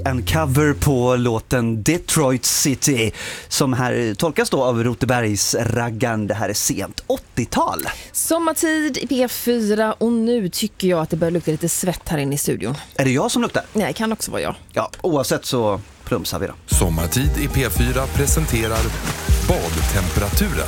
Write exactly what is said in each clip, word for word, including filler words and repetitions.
En cover på låten Detroit City som här tolkas då av Rotebergs raggan. Det här är sent åttiotal. Sommartid i P fyra och nu tycker jag att det börjar lukta lite svett här inne i studion. Är det jag som luktar? Nej, det kan också vara jag. Ja, oavsett så plumsar vi då. Sommartid i P fyra presenterar badtemperaturen.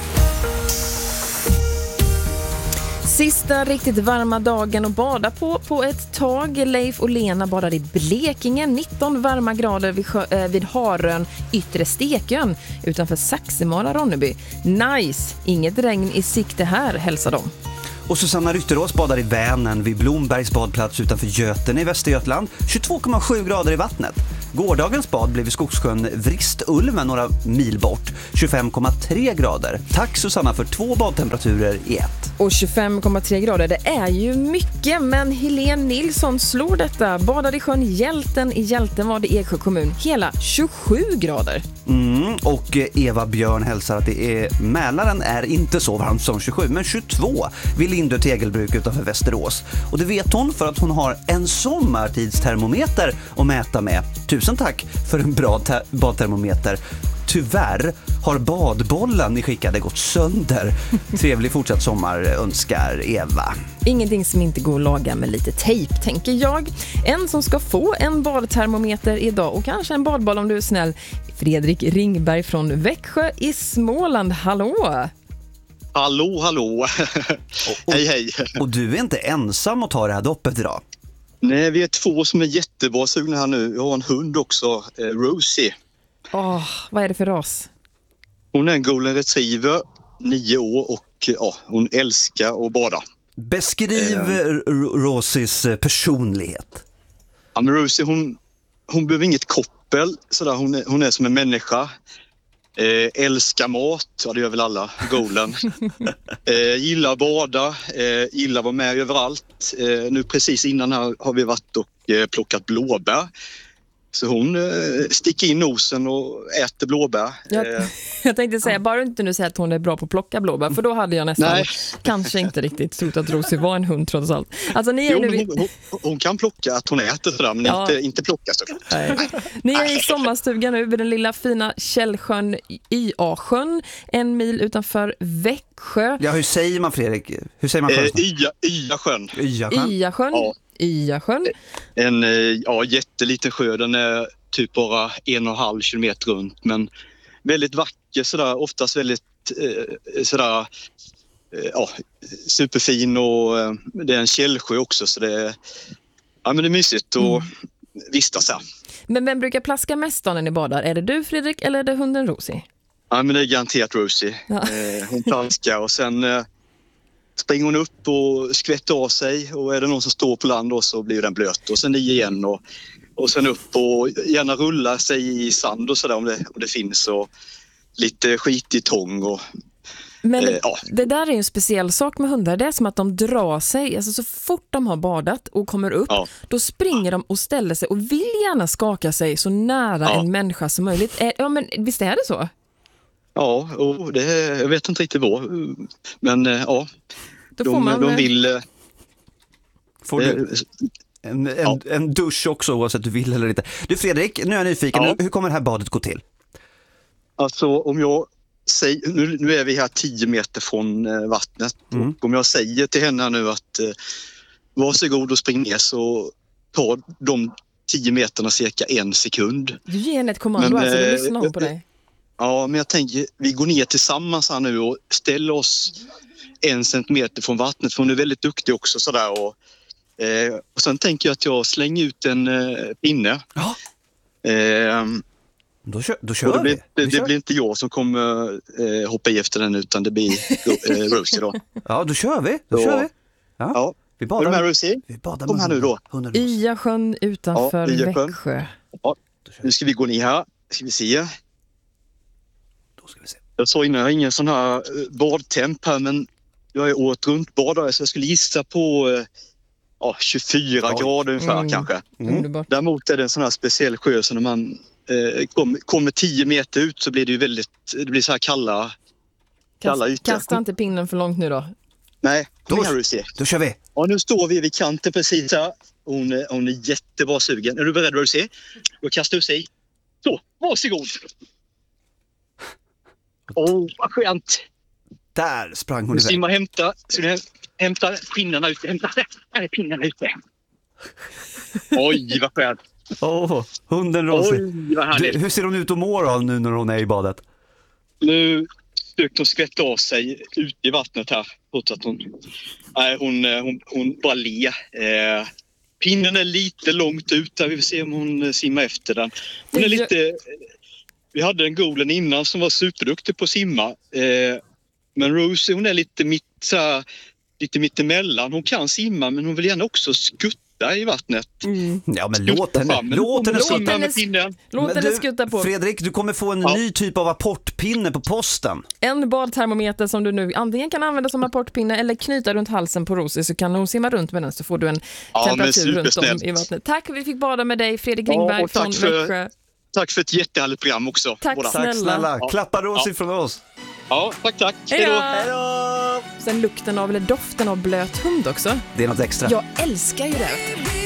Sista riktigt varma dagen att bada på på ett tag. Leif och Lena badar i Blekinge. nitton varma grader vid, sjö, äh, vid Harön, yttre Stekön utanför Saxemara, Ronneby. Nice! Inget regn i sikte här, hälsar de. Och Susanna Rytterås badar i Vänern vid Blombergs badplats utanför Göten i Västergötland. tjugotvå komma sju grader i vattnet. Gårdagens bad blev i Skogssjön Vristulven några mil bort. tjugofem komma tre grader. Tack Susanna för två badtemperaturer i ett. Och tjugofem komma tre grader, det är ju mycket, men Helene Nilsson slår detta. Badade i sjön Hjälten i Hjältenvad i Eksjö kommun. Hela tjugosju grader. Mm, och Eva Björn hälsar att det är Mälaren är inte så varmt som tjugosju, men tjugotvå vid Lindö Tegelbruk utanför Västerås. Och det vet hon för att hon har en sommartidstermometer att mäta med. Tusen tack för en bra te- badtermometer. Tyvärr har badbollen ni skickade gått sönder. Trevlig fortsatt sommar önskar Eva. Ingenting som inte går att laga med lite tejp, tänker jag. En som ska få en badtermometer idag och kanske en badboll om du är snäll. Fredrik Ringberg från Växjö i Småland. Hallå! Hallå, hallå. Och, hej, hej. Och du är inte ensam att ta det här doppet idag. Nej, vi är två som är jättebra sugna här nu. Jag har en hund också, eh, Rosie. Åh, oh, vad är det för ras? Hon är en golden retriever, nio år och ja, hon älskar att bada. Beskriv eh. Rosies personlighet. Ja, men Rosie, hon, hon behöver inget koppel. Sådär. Hon, är, hon är som en människa. Eh, älskar mat, ja det gör väl alla, golden. eh, gillar att bada, eh, gillar att vara med överallt. Eh, nu precis innan här har vi varit och eh, plockat blåbär. Så hon eh, sticker in nosen och äter blåbär. Jag, eh, jag tänkte säga, bara inte nu säga att hon är bra på att plocka blåbär, för då hade jag nästan nej. kanske inte riktigt trott att Rosie var en hund trots allt. Alltså, ni är jo, nu... hon, hon, hon kan plocka, att hon äter sådär, men ja. inte, inte plocka såklart. Nej. Ni är i sommarstugan nu vid den lilla fina Källsjön, Y A-sjön, en mil utanför Växjö. Ja, hur säger man Fredrik? Hur säger man eh, först? Y-sjön. Y-sjön. Y-sjön. Ja. Y-sjön. En ja, jätteliten sjö, den är typ bara en och en halv kilometer runt, men väldigt vacker sådär, oftast väldigt eh, sådär eh, ja, superfin och eh, det är en källsjö också, så det är, ja, men det är mysigt att mm. vistas här. Men vem brukar plaska mest när ni badar? Är det du Fredrik eller är det hunden Rosie? Ja, men det är garanterat Rosie. Ja. Eh, hon plaskar och sen eh, springer hon upp och skvätter av sig, och är det någon som står på land då så blir den blöt, och sen i igen och, och sen upp och gärna rulla sig i sand och sådär om det, om det finns, och lite skit i tång och men det, eh, ja. det där är ju en speciell sak med hundar. Det är som att de drar sig, alltså så fort de har badat och kommer upp, ja. Då springer de och ställer sig och vill gärna skaka sig så nära ja. En människa som möjligt. Ja, men visst är det så? Ja, och det, jag vet inte riktigt vad, men ja, då de, får man, de vill... Får du en, en, ja. en dusch också oavsett du vill eller inte. Du Fredrik, nu är jag nyfiken, ja. Hur kommer det här badet gå till? Alltså om jag säger, nu, nu är vi här tio meter från eh, vattnet, mm. och om jag säger till henne nu att eh, varsågod och spring ner, så tar de tio meterna cirka en sekund. Du ger henne ett kommando, men, alltså, du lyssnar hon på dig. Ja, men jag tänker, vi går ner tillsammans här nu och ställer oss en centimeter från vattnet, för hon är väldigt duktig också sådär, och, eh, och sen tänker jag att jag slänger ut en eh, pinne. Ja. Eh, då kör, då kör det blir, vi. Det, det blir inte jag som kommer eh, hoppa i efter den, utan det blir eh, Rosie då. Ja, då kör vi. Då så, kör vi. Ja. Ja. Vi badar, är du med Rosie? Vi badar Kom här nu då. Y-sjön utanför ja, Växjö. Ja. Nu ska vi gå ner här. Ska vi se. Då ska vi se. Jag sa innan, jag har ingen sån här badtemp här, men jag är året runt badare, så jag skulle gissa på ja, tjugofyra Oj. Grader ungefär mm. kanske. Mm. Däremot är det en sån här speciell sjö, så när man eh, kommer kom tio meter ut så blir det ju väldigt, det blir så här kalla, kalla ytor. Kasta inte pinnen för långt nu då. Nej, kom då, här, Rosie. Då kör vi. Ja, nu står vi vid kanten precis här. Hon, är- hon är jättebra sugen. Är du beredd vad du ser? Då kastar du sig. Så, varsågod. Åh, oh, vad skönt. Där sprang hon Nu iväg. simma och hämta. Så du hämtar pinnarna ute. Hämta. Där är pinnarna ute. Oj, vad skönt. Åh, hunden Rosie. Oj, vad härligt. Du, hur ser hon ut att må då nu när hon är i badet? Nu försökte hon skvätta av sig ute i vattnet här. Trots att hon, nej, hon, hon, hon bara le. Eh, pinnen är lite långt ut där. Vi får se om hon simmar efter den. Hon är lite... Vi hade en golen innan som var superduktig på att simma. Eh, men Rosie, hon är lite mitt, så här, lite mittemellan. Hon kan simma, men hon vill gärna också skutta i vattnet. Mm. Ja, men låt henne, Fram. låt henne Låt skutta. henne- med pinnen. Låt Men henne du, skutta på. Fredrik, du kommer få en Ja. ny typ av apportpinne på posten. En badtermometer som du nu antingen kan använda som apportpinne eller knyta runt halsen på Rosie, så kan hon simma runt med den, så får du en Ja, men temperatur runt om supersnällt. i vattnet. Tack, vi fick bada med dig, Fredrik Ja, Ringberg och tack från för- Växjö. Tack för ett jättehärligt program också. Tack båda. snälla. Tack snälla. Ja. Klappa Rosie Ja. från oss. Ja, tack, tack. Hej Hej då. då! Hej då! Sen lukten av, eller doften av blöt hund också. Det är något extra. Jag älskar ju det.